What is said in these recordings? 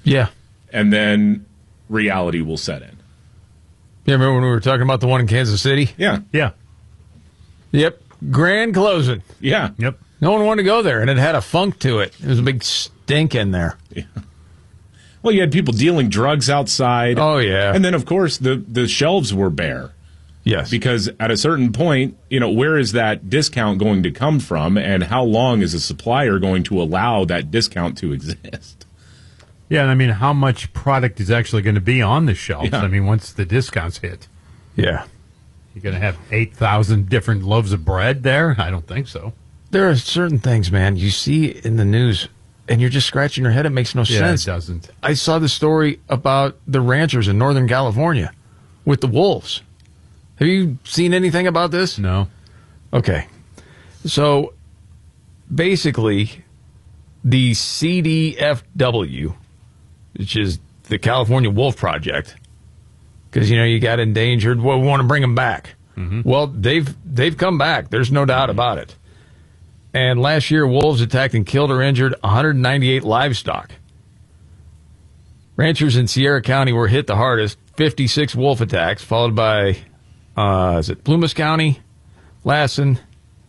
Yeah. And then reality will set in. Yeah, remember when we were talking about the one in Kansas City? Yeah. Yeah. Yep. Grand closing. Yeah. Yep. No one wanted to go there, and it had a funk to it. It was a big stink in there. Yeah. Well, you had people dealing drugs outside. Oh, yeah. And then, of course, the shelves were bare. Yes. Because at a certain point, where is that discount going to come from, and how long is a supplier going to allow that discount to exist? Yeah, and I mean, how much product is actually going to be on the shelves? Yeah. I mean, once the discounts hit. Yeah. You're going to have 8,000 different loaves of bread there? I don't think so. There are certain things, man, you see in the news, and you're just scratching your head. It makes no sense. Yeah, it doesn't. I saw the story about the ranchers in Northern California with the wolves. Have you seen anything about this? No. Okay. So, basically, the CDFW, which is the California Wolf Project, because, you got endangered, well, we want to bring them back. Mm-hmm. Well, they've come back. There's no doubt about it. And last year, wolves attacked and killed or injured 198 livestock. Ranchers in Sierra County were hit the hardest, 56 wolf attacks, followed by, is it Plumas County, Lassen,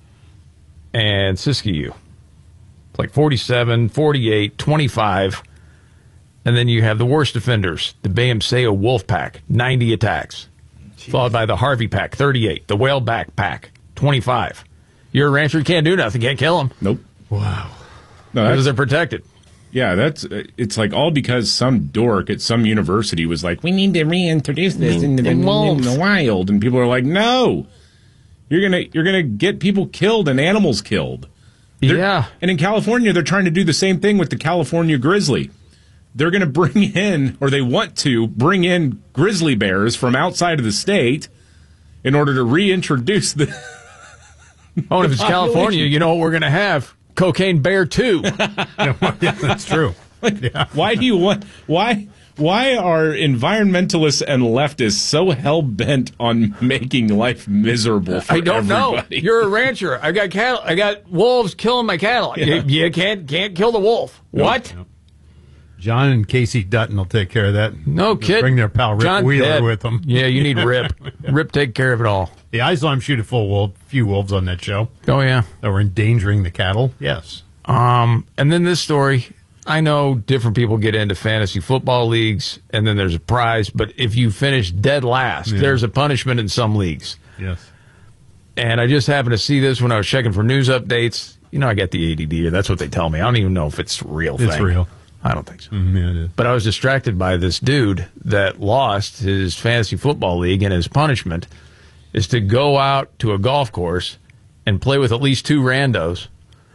and Siskiyou. It's like 47, 48, 25. And then you have the worst offenders, the Bayamseo Wolf Pack, 90 attacks. Jeez. Followed by the Harvey Pack, 38. The Whaleback Pack, 25. You're a rancher, you can't do nothing, can't kill them. Nope. Wow. No, because they're protected. Yeah, it's like all because some dork at some university was like, we need to reintroduce this in the wild. And people are like, no, you're gonna get people killed and animals killed. Yeah. And in California, they're trying to do the same thing with the California grizzly. They're going to bring in, or they want to bring in, grizzly bears from outside of the state in order to reintroduce the. Oh, and if it's California, you know what we're going to have? Cocaine Bear 2. Yeah, that's true. Yeah. Why do you want? Why are environmentalists and leftists so hell bent on making life miserable for I don't everybody? know. You're a rancher. I got cattle. I got wolves killing my cattle. Yeah. You can't kill the wolf. No. What? No. John and Casey Dutton will take care of that. No kid. Bring their pal Rip John Wheeler dead. with them. Yeah, you need Rip. Rip take care of it all. Yeah, I saw him shoot a few wolves on that show Oh yeah. that were endangering the cattle. Yes. And then this story. I know different people get into fantasy football leagues, and then there's a prize. But if you finish dead last, there's a punishment in some leagues. Yes. And I just happened to see this when I was checking for news updates. I got the ADD, or that's what they tell me. I don't even know if it's a real thing. It's real. I don't think so. Yeah, it is. But I was distracted by this dude that lost his fantasy football league, and his punishment is to go out to a golf course and play with at least two randos,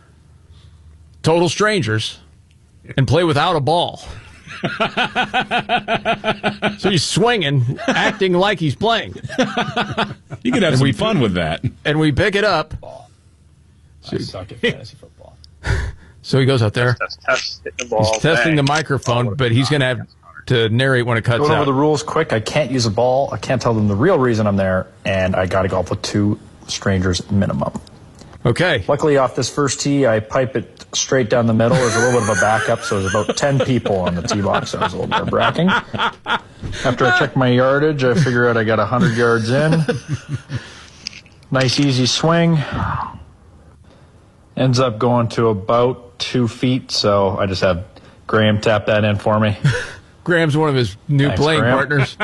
total strangers, and play without a ball. So he's swinging, acting like he's playing. You could have some fun with that. And we pick it up. I suck at fantasy football. So he goes out there. Test, hit the ball. He's testing the bang. microphone, but he's going to have to narrate when it cuts Going over out. the rules quick. I can't use a ball. I can't tell them the real reason I'm there, and I got to golf with two strangers minimum. Okay. Luckily, off this first tee, I pipe it straight down the middle. There's a little bit of a backup, so there's about 10 people on the tee box. So I was a little nerve-wracking. After I check my yardage, I figure out I got 100 yards in. Nice, easy swing. Ends up going to about 2 feet, so I just have Graham tap that in for me. Graham's one of his new Thanks, playing Graham. partners.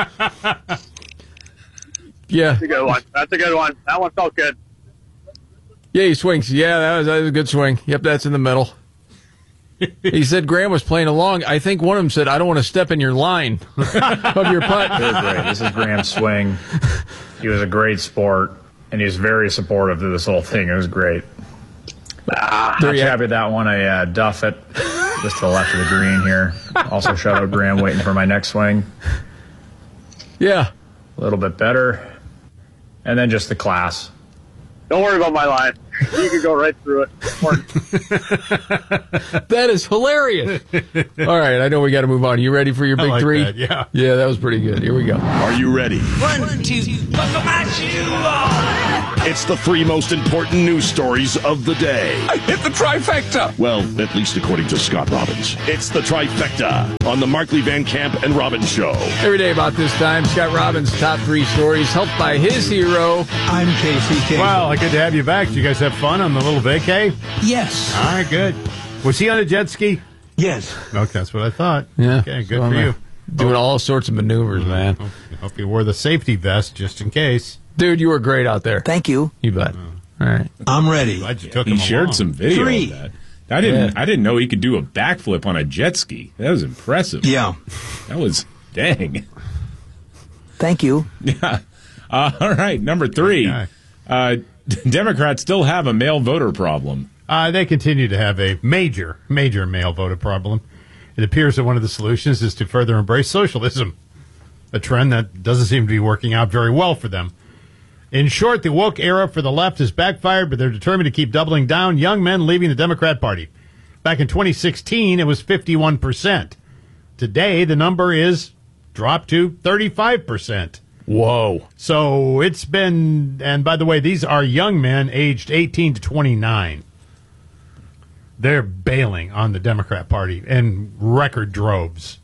Yeah. That's a good one. That's a good one. That one felt good. Yeah, he swings. Yeah, that was a good swing. Yep, that's in the middle. He said Graham was playing along. I think one of them said, I don't want to step in your line of your putt. It was great. This is Graham's swing. He was a great sport, and he was very supportive of this whole thing. It was great. There you have Happy with that one. I duff it just to the left of the green here. Also, shout out Graham waiting for my next swing. Yeah. A little bit better. And then just the class. Don't worry about my line. You could go right through it. Or, That is hilarious. All right, I know we got to move on. You ready for your big like three? that, yeah. Yeah, that was pretty good. Here we go. Are you ready? 1, 2, buckle my shoe on. It's the 3 most important news stories of the day. I hit the trifecta. Well, at least according to Scott Robbins. It's the trifecta on the Markley Van Camp and Robbins Show. Every day about this time, Scott Robbins' top 3 stories, helped by his hero. I'm Casey Kasem. Well, good to have you back. Did you guys have fun on the little vacay? Yes. All right, good. Was he on a jet ski? Yes. Okay, that's what I thought. Yeah, Okay, good so for I'm, you. Doing all sorts of maneuvers, man. Hope you wore the safety vest just in case. Dude, you were great out there. Thank you. You bet. All right. I'm ready. Glad you took He him shared along. some video 3. of that. I didn't know he could do a backflip on a jet ski. That was impressive. Yeah. That was dang. Thank you. Yeah. All right, number 3. Democrats still have a male voter problem. They continue to have a major male voter problem. It appears that one of the solutions is to further embrace socialism, a trend that doesn't seem to be working out very well for them. In short, the woke era for the left has backfired, but they're determined to keep doubling down young men leaving the Democrat Party. Back in 2016, it was 51%. Today, the number is dropped to 35%. Whoa. So it's been, and by the way, these are young men aged 18 to 29. They're bailing on the Democrat Party in record droves.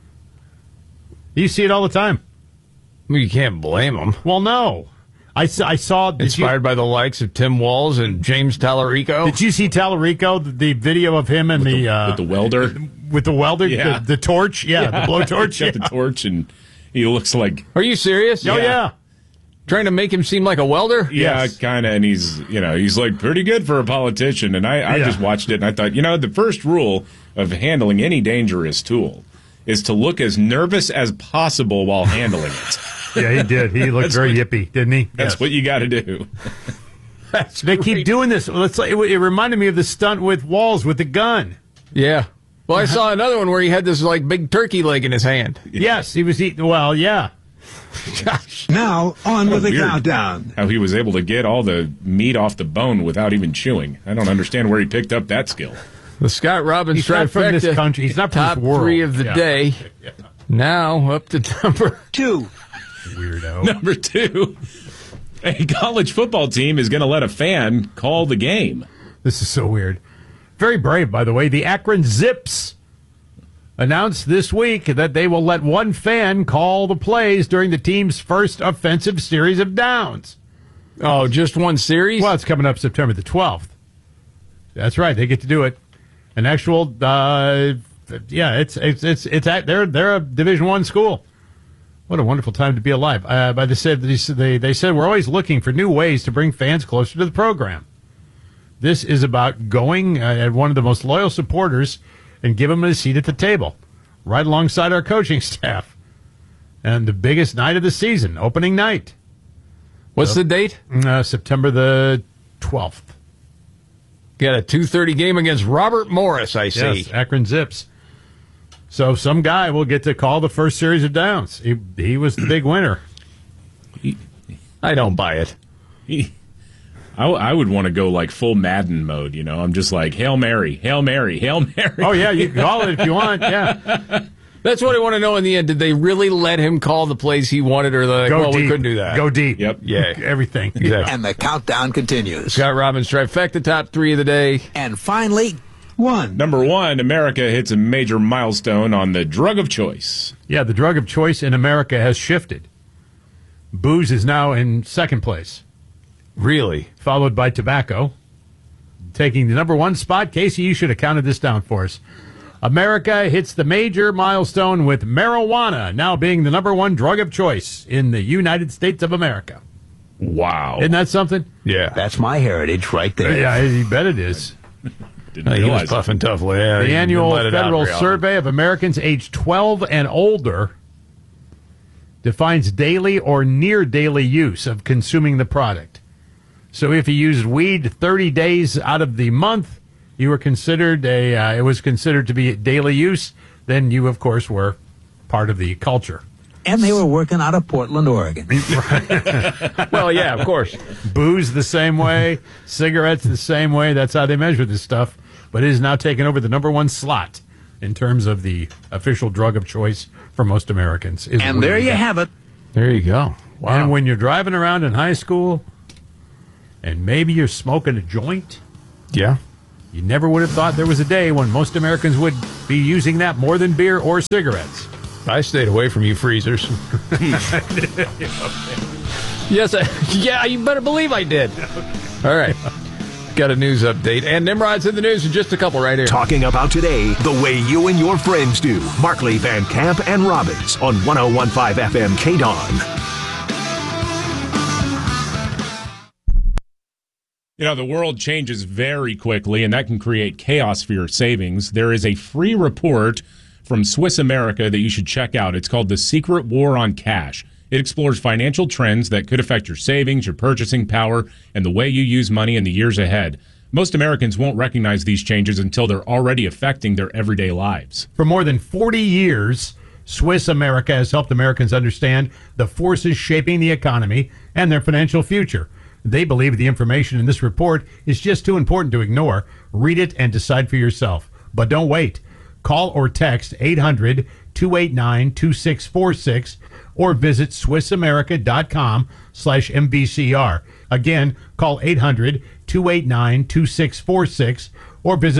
You see it all the time. Well, you can't blame them. Well, no. I saw. Inspired by the likes of Tim Walz and James Tallarico. Did you see Tallarico, the video of him and With the welder? With the welder? Yeah. The torch? Yeah, the blowtorch? He's got the torch, and he looks like... Are you serious? Oh, yeah. Trying to make him seem like a welder? Yeah, Yes. kind of, and he's like pretty good for a politician. And I just watched it, and I thought, the first rule of handling any dangerous tool is to look as nervous as possible while handling it. Yeah, he did. He looked very yippy, didn't he? That's Yes. what you got to do. They keep doing this. It reminded me of the stunt with Walls with the gun. Yeah. Well, I saw another one where he had this like big turkey leg in his hand. Yes, he was eating. Well, yeah. Gosh. Now, on with the Weird. countdown. How he was able to get all the meat off the bone without even chewing. I don't understand where he picked up that skill. The Scott Robbins He's not from this trifecta, country. He's not from top this world. 3 of the Yeah. day. Now up to number 2. Weirdo. Number 2, a college football team is going to let a fan call the game. This is so weird. Very brave, by the way. The Akron Zips announced this week that they will let one fan call the plays during the team's first offensive series of downs. Oh, just one series? Well, it's coming up September the 12th. That's right. They get to do it. An actual, it's at they're a Division I school. What a wonderful time to be alive. But they said we're always looking for new ways to bring fans closer to the program. This is about going at one of the most loyal supporters and give them a seat at the table, right alongside our coaching staff. And the biggest night of the season, opening night, What's the date? September the 12th. Got a 2:30 game against Robert Morris, I see. Yes, Akron Zips. So some guy will get to call the first series of downs. He was the big winner. I don't buy it. I would want to go like full Madden mode, I'm just like, Hail Mary, Hail Mary, Hail Mary. Oh, yeah, you can call it if you want, yeah. That's what I want to know in the end. Did they really let him call the plays he wanted, or they're like, Go well, deep. we couldn't do that? Go deep. Yep. Yeah. Everything. Exactly. And the countdown continues. Scott Robbins trifecta, top 3 of the day. And finally, 1. Number 1, America hits a major milestone on the drug of choice. Yeah, the drug of choice in America has shifted. Booze is now in second place, Really? followed by tobacco. Taking the number 1 spot, Casey, you should have counted this down for us. America hits the major milestone with marijuana now being the number 1 drug of choice in the United States of America. Wow. Isn't that something? Yeah. that's my heritage right there. Yeah, you bet it is. Didn't He was realize it. puffing tough. Yeah, The he annual let it out federal very often. survey of Americans aged 12 and older defines daily or near daily use of consuming the product. So if you used weed 30 days out of the month, you were considered it was considered to be daily use, then you, of course, were part of the culture. And they were working out of Portland, Oregon. Well, yeah, of course. Booze the same way, cigarettes the same way. That's how they measure this stuff. But it is now taking over the number one slot in terms of the official drug of choice for most Americans. And there you have it. There you go. Wow. And when you're driving around in high school and maybe you're smoking a joint, Yeah. you never would have thought there was a day when most Americans would be using that more than beer or cigarettes. I stayed away from you freezers. Yes, yeah, you better believe I did. All right. Got a news update. And Nimrod's in the news in just a couple right here. Talking about today the way you and your friends do. Markley, Van Camp, and Robbins on 101.5 FM KDON. You know, the world changes very quickly, and that can create chaos for your savings. There is a free report from Swiss America that you should check out. It's called The Secret War on Cash. It explores financial trends that could affect your savings, your purchasing power, and the way you use money in the years ahead. Most Americans won't recognize these changes until they're already affecting their everyday lives. For more than 40 years, Swiss America has helped Americans understand the forces shaping the economy and their financial future. They believe the information in this report is just too important to ignore. Read it and decide for yourself. But don't wait. Call or text 800-289-2646 or visit SwissAmerica.com/MBCR. Again, call 800-289-2646 or visit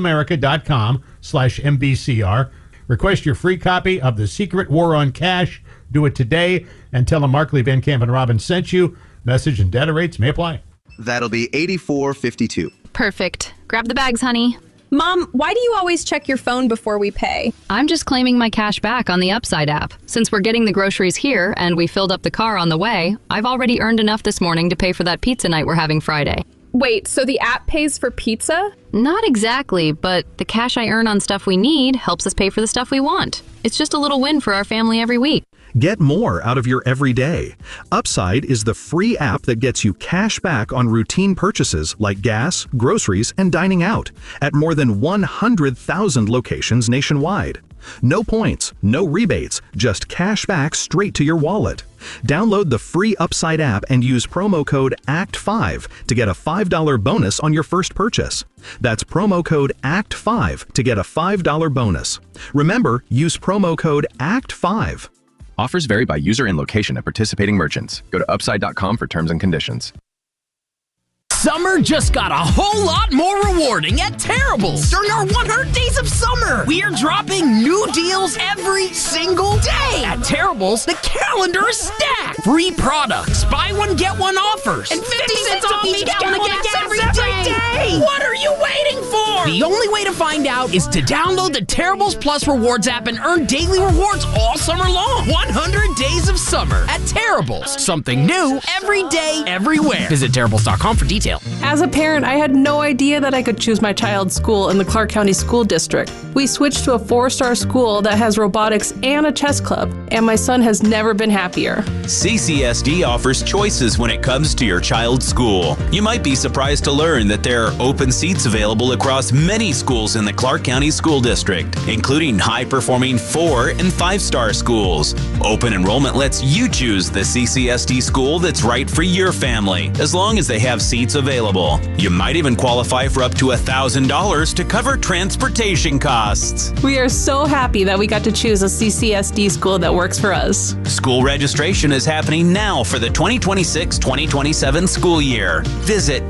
SwissAmerica.com/MBCR. Request your free copy of The Secret War on Cash. Do it today and tell them Markley, Van Camp, and Robbins sent you. Message and data rates may apply. That'll be $84.52. Perfect. Grab the bags, honey. Mom, why do you always check your phone before we pay? I'm just claiming my cash back on the Upside app. Since we're getting the groceries here and we filled up the car on the way, I've already earned enough this morning to pay for that pizza night we're having Friday. Wait, so the app pays for pizza? Not exactly, but the cash I earn on stuff we need helps us pay for the stuff we want. It's just a little win for our family every week. Get more out of your everyday. Upside is the free app that gets you cash back on routine purchases like gas, groceries, and dining out at more than 100,000 locations nationwide. No points, no rebates, just cash back straight to your wallet. Download the free Upside app and use promo code ACT5 to get a $5 bonus on your first purchase. That's promo code ACT5 to get a $5 bonus. Remember, use promo code ACT5. Offers vary by user and location at participating merchants. Go to upside.com for terms and conditions. Summer just got a whole lot more rewarding at Terrible's. During our 100 Days of Summer, we are dropping new deals every single day. At Terrible's, the calendar is stacked. Free products, buy one, get one offers, and 50 cents off each gallon of gas every day. What are you waiting for? The only way to find out is to download the Terrible's Plus Rewards app and earn daily rewards all summer long. 100 Days of Summer at Terrible's. Something new every day, everywhere. Visit Terrible's.com for details. As a parent, I had no idea that I could choose my child's school in the Clark County School District. We switched to a 4-star school that has robotics and a chess club, and my son has never been happier. CCSD offers choices when it comes to your child's school. You might be surprised to learn that there are open seats available across many schools in the Clark County School District, including high-performing 4- and 5-star schools. Open enrollment lets you choose the CCSD school that's right for your family, as long as they have seats available. You might even qualify for up to $1,000 to cover transportation costs. We are so happy that we got to choose a CCSD school that works for us. School registration is happening now for the 2026-2027 school year. Visit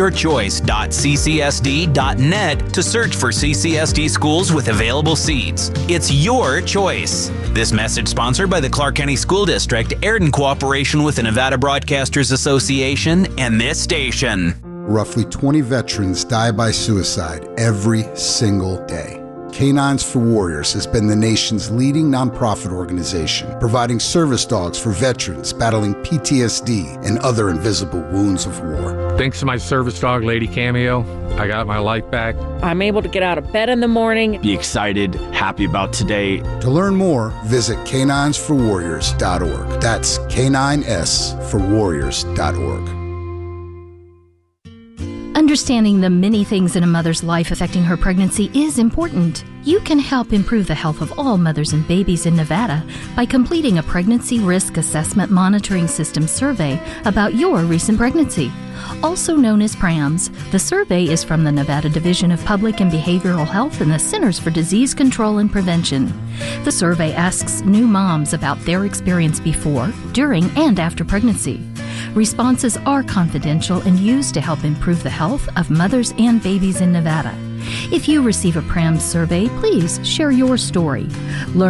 itsyourchoice.ccsd.net to search for CCSD schools with available seats. It's your choice. This message sponsored by the Clark County School District, aired in cooperation with the Nevada Broadcasters Association and this station. Roughly 20 veterans die by suicide every single day. Canines for Warriors has been the nation's leading nonprofit organization, providing service dogs for veterans battling PTSD and other invisible wounds of war. Thanks to my service dog, Lady Cameo, I got my life back. I'm able to get out of bed in the morning. Be excited, happy about today. To learn more, visit caninesforwarriors.org. That's K9S for Warriors.org. Understanding the many things in a mother's life affecting her pregnancy is important. You can help improve the health of all mothers and babies in Nevada by completing a Pregnancy Risk Assessment Monitoring System survey about your recent pregnancy. Also known as PRAMS, the survey is from the Nevada Division of Public and Behavioral Health and the Centers for Disease Control and Prevention. The survey asks new moms about their experience before, during, and after pregnancy. Responses are confidential and used to help improve the health of mothers and babies in Nevada. If you receive a PRAMS survey, please share your story. Learn